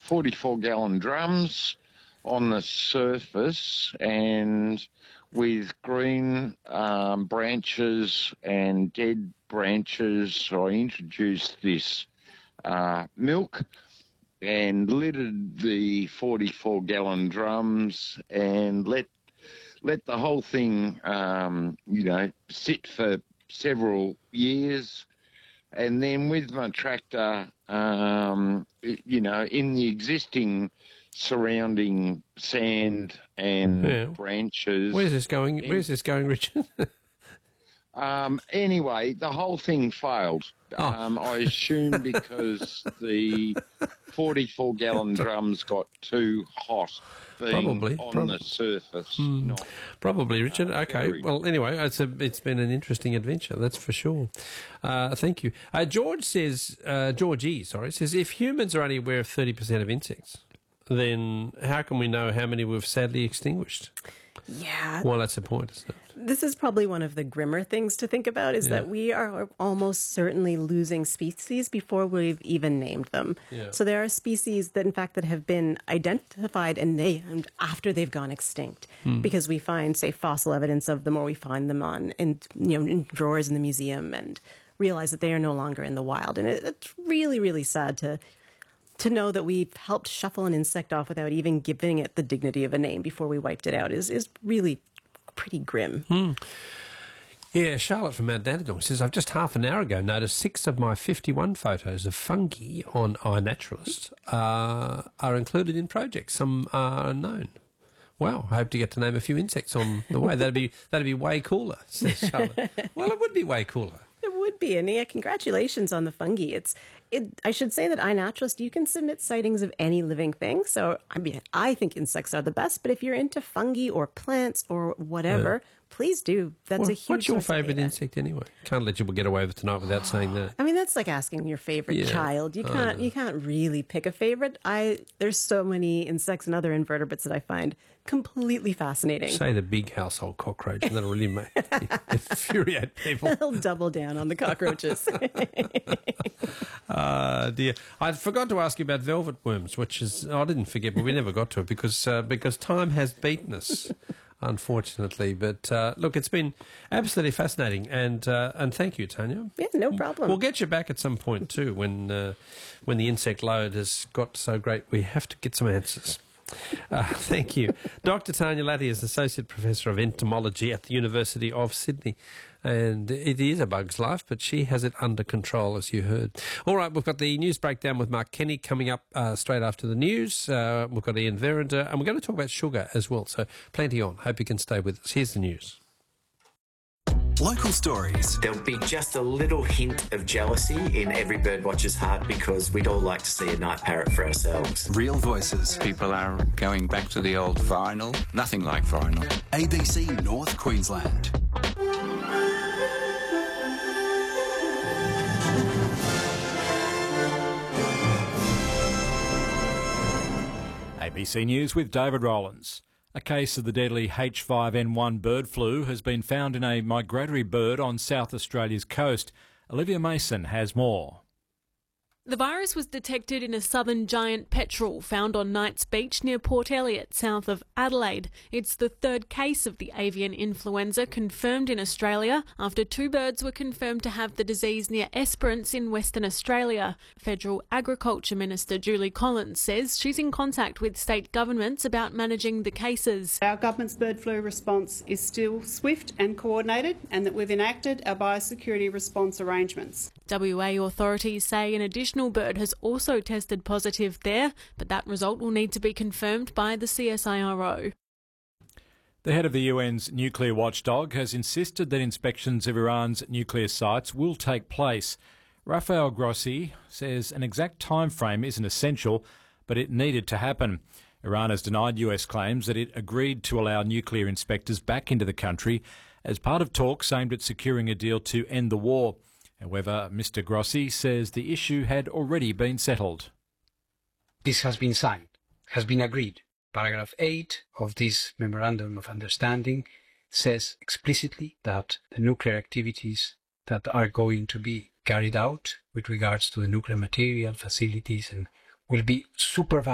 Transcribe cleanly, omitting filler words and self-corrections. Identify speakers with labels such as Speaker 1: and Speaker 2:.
Speaker 1: 44-gallon drums on the surface, and with green branches and dead branches, I introduced this milk and lidded the 44-gallon drums and let the whole thing, sit for several years. And then with my tractor, in the existing surrounding sand and branches.
Speaker 2: Where's this going, Richard?
Speaker 1: Anyway, the whole thing failed. I assume because the 44-gallon drums got too hot being on the surface.
Speaker 2: Probably, Richard. Okay. Well, anyway, it's been an interesting adventure, that's for sure. Thank you. Georgie says, if humans are only aware of 30% of insects, then how can we know how many we've sadly extinguished?
Speaker 3: Yeah.
Speaker 2: Well, that's the point, isn't it?
Speaker 3: This is probably one of the grimmer things to think about, is that we are almost certainly losing species before we've even named them. Yeah. So there are species that, in fact, that have been identified and after they've gone extinct, because we find, say, fossil evidence of them, or we find them in drawers in the museum, and realize that they are no longer in the wild. And it's really, really sad to know that we helped shuffle an insect off without even giving it the dignity of a name before we wiped it out is really pretty grim.
Speaker 2: Yeah, Charlotte from Mount Dandenong says, I've just half an hour ago noticed 6 of my 51 photos of fungi on iNaturalist are included in projects. Some are unknown. Wow, I hope to get to name a few insects on the way. That'd be way cooler, says Charlotte. Well, it would be way cooler.
Speaker 3: It would be, and congratulations on the fungi. I should say that iNaturalist, you can submit sightings of any living thing. So, I think insects are the best, but if you're into fungi or plants or whatever, please do. That's a huge.
Speaker 2: What's your favourite insect anyway? Can't let you get away with tonight without saying that.
Speaker 3: I mean, that's like asking your favourite child. You can't really pick a favourite. There's so many insects and other invertebrates that I find completely fascinating.
Speaker 2: Say the big household cockroach, and that'll really infuriate people.
Speaker 3: They'll double down on the cockroaches.
Speaker 2: Dear, I forgot to ask you about velvet worms, which is I didn't forget, but we never got to it because time has beaten us, unfortunately. But look, it's been absolutely fascinating, and thank you, Tanya.
Speaker 3: Yeah, no problem.
Speaker 2: We'll get you back at some point too when the insect load has got so great we have to get some answers. Thank you. Dr. Tanya Latty is Associate Professor of Entomology at the University of Sydney. And it is a bug's life, but she has it under control, as you heard. All right, we've got the news breakdown with Mark Kenny coming up straight after the news. We've got Ian Verinder, and we're going to talk about sugar as well. So plenty on. Hope you can stay with us. Here's the news.
Speaker 4: Local stories.
Speaker 5: There'll be just a little hint of jealousy in every birdwatcher's heart because we'd all like to see a night parrot for ourselves.
Speaker 4: Real voices.
Speaker 6: People are going back to the old vinyl. Nothing like vinyl.
Speaker 4: ABC North Queensland.
Speaker 7: ABC News with David Rowlands. A case of the deadly H5N1 bird flu has been found in a migratory bird on South Australia's coast. Olivia Mason has more.
Speaker 8: The virus was detected in a southern giant petrel found on Knights Beach near Port Elliot, south of Adelaide. It's the third case of the avian influenza confirmed in Australia after 2 birds were confirmed to have the disease near Esperance in Western Australia. Federal Agriculture Minister Julie Collins says she's in contact with state governments about managing the cases.
Speaker 9: Our government's bird flu response is still swift and coordinated, and that we've enacted our biosecurity response arrangements.
Speaker 8: WA authorities say an additional bird has also tested positive there, but that result will need to be confirmed by the CSIRO.
Speaker 7: The head of the UN's nuclear watchdog has insisted that inspections of Iran's nuclear sites will take place. Rafael Grossi says an exact time frame isn't essential, but it needed to happen. Iran has denied US claims that it agreed to allow nuclear inspectors back into the country as part of talks aimed at securing a deal to end the war. However, Mr Grossi says the issue had already been settled.
Speaker 10: This has been signed, has been agreed. Paragraph 8 of this Memorandum of Understanding says explicitly that the nuclear activities that are going to be carried out with regards to the nuclear material facilities and will be supervised